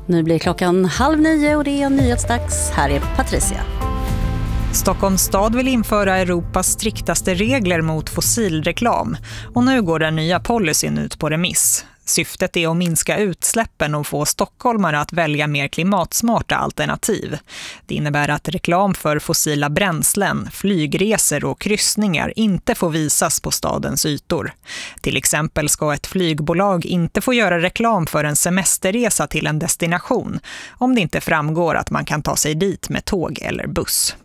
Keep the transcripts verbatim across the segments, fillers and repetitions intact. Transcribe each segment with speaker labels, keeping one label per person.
Speaker 1: Nu blir klockan halv nio och det är nyhetsdags. Här är Patricia.
Speaker 2: Stockholms stad vill införa Europas striktaste regler mot fossilreklam och nu går den nya policyn ut på remiss. Syftet är att minska utsläppen och få stockholmare att välja mer klimatsmarta alternativ. Det innebär att reklam för fossila bränslen, flygresor och kryssningar inte får visas på stadens ytor. Till exempel ska ett flygbolag inte få göra reklam för en semesterresa till en destination om det inte framgår att man kan ta sig dit med tåg eller buss.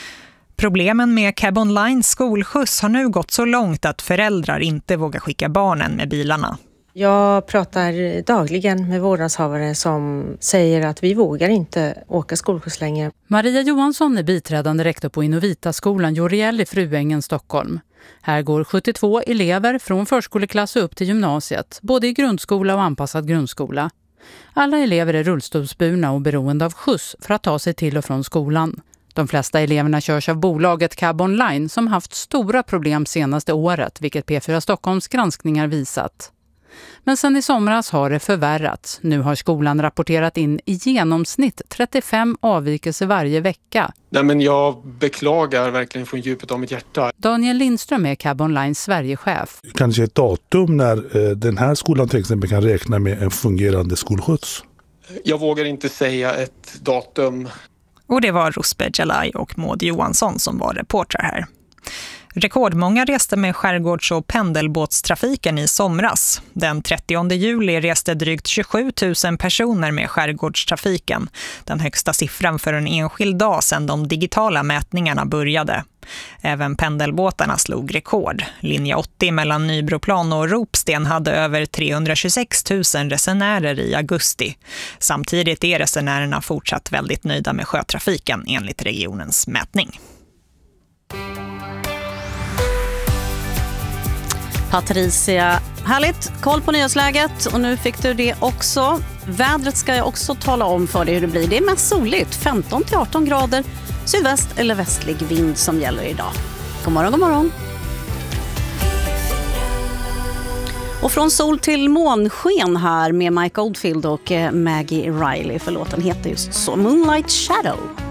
Speaker 2: Problemen med Cab Onlines skolskjuts har nu gått så långt att föräldrar inte vågar skicka barnen med bilarna.
Speaker 3: Jag pratar dagligen med vårdnadshavare som säger att vi vågar inte åka skolskjuts längre.
Speaker 4: Maria Johansson är biträdande rektor på Innovita-skolan Joriel i Fruängen, Stockholm. Här går sjuttiotvå elever från förskoleklass upp till gymnasiet, både i grundskola och anpassad grundskola. Alla elever är rullstolsburna och beroende av skjuts för att ta sig till och från skolan. De flesta eleverna körs av bolaget Cab Online som haft stora problem senaste året, vilket P fyra Stockholms granskningar visat. Men sen i somras har det förvärrats. Nu har skolan rapporterat in i genomsnitt trettiofem avvikelser varje vecka.
Speaker 5: Nej, men jag beklagar verkligen från djupet av mitt hjärta.
Speaker 4: Daniel Lindström är Cab Onlines Sverigechef.
Speaker 6: Kanske ett datum när eh, den här skolan till exempel kan räkna med en fungerande skolskjuts?
Speaker 5: Jag vågar inte säga ett datum.
Speaker 2: Och det var Rosbe Jalai och Maud Johansson som var reportrar här. Rekordmånga reste med skärgårds- och pendelbåtstrafiken i somras. Den trettionde juli reste drygt tjugosju tusen personer med skärgårdstrafiken. Den högsta siffran för en enskild dag sedan de digitala mätningarna började. Även pendelbåtarna slog rekord. Linje åttio mellan Nybroplan och Ropsten hade över trehundratjugosex tusen resenärer i augusti. Samtidigt är resenärerna fortsatt väldigt nöjda med sjötrafiken enligt regionens mätning.
Speaker 1: Patricia, härligt. Koll på nyhetsläget och nu fick du det också. Vädret ska jag också tala om för dig hur det blir. Det är mest soligt, femton till arton grader, sydväst eller västlig vind som gäller idag. God morgon, god morgon. Och från sol till månsken här med Mike Oldfield och Maggie Riley, för låten heter just så, Moonlight Shadow.